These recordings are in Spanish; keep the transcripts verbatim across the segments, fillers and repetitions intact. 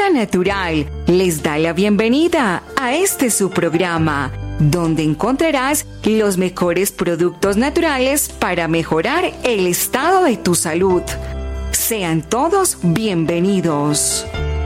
Vida Natural les da la bienvenida a este su programa, donde encontrarás los mejores productos naturales para mejorar el estado de tu salud. Sean todos bienvenidos.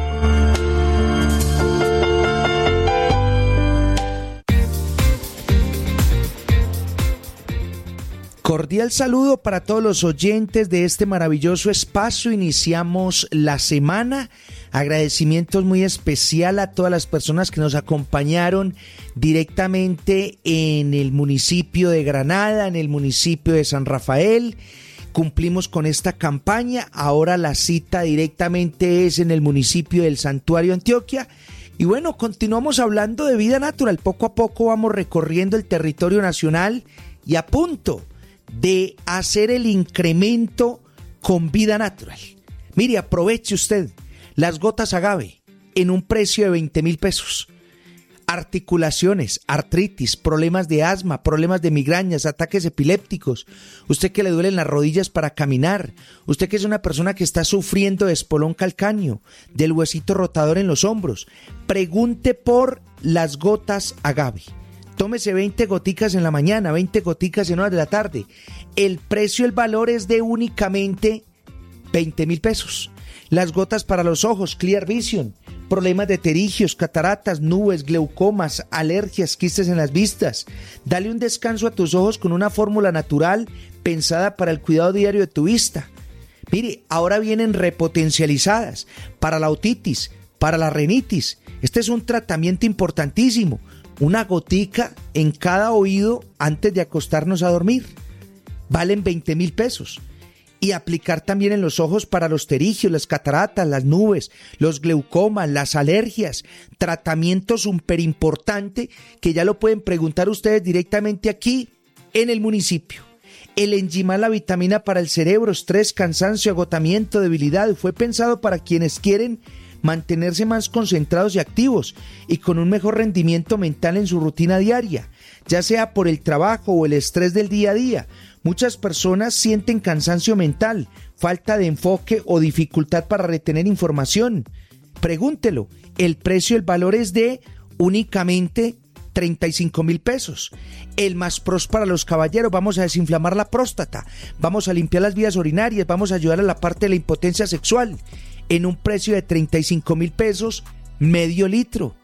Cordial saludo para todos los oyentes de este maravilloso espacio. Iniciamos la semana. Agradecimientos muy especial a todas las personas que nos acompañaron directamente en el municipio de Granada, en el municipio de San Rafael. Cumplimos con esta campaña. Ahora la cita directamente es en el municipio del Santuario, Antioquia. Y bueno, continuamos hablando de vida natural. Poco a poco vamos recorriendo el territorio nacional y a punto de hacer el incremento con vida natural. Mire, aproveche usted las gotas agave en un precio de veinte mil pesos. Articulaciones, artritis, problemas de asma, problemas de migrañas, ataques epilépticos, usted que le duelen las rodillas para caminar, usted que es una persona que está sufriendo de espolón calcáneo, del huesito rotador en los hombros, pregunte por las gotas agave. Tómese veinte goticas en la mañana, veinte goticas en horas de la tarde. El precio, el valor es de únicamente veinte mil pesos. Las gotas para los ojos, Clear Vision, problemas de pterigios, cataratas, nubes, glaucomas, alergias, quistes en las vistas. Dale un descanso a tus ojos con una fórmula natural pensada para el cuidado diario de tu vista. Mire, ahora vienen repotencializadas para la otitis, para la rinitis. Este es un tratamiento importantísimo. Una gotica en cada oído antes de acostarnos a dormir. Valen veinte mil pesos. Y aplicar también en los ojos para los pterigios, las cataratas, las nubes, los glaucomas, las alergias. Tratamiento súper importante que ya lo pueden preguntar ustedes directamente aquí en el municipio. El Enzymal, la vitamina para el cerebro, estrés, cansancio, agotamiento, debilidad. Fue pensado para quienes quieren mantenerse más concentrados y activos y con un mejor rendimiento mental en su rutina diaria, ya sea por el trabajo o el estrés del día a día. Muchas personas sienten cansancio mental, falta de enfoque o dificultad para retener información. Pregúntelo, el precio, el valor es de únicamente treinta y cinco mil pesos. El Más Pros para los caballeros, vamos a desinflamar la próstata, vamos a limpiar las vías urinarias, vamos a ayudar a la parte de la impotencia sexual. En un precio de treinta y cinco mil pesos, medio litro.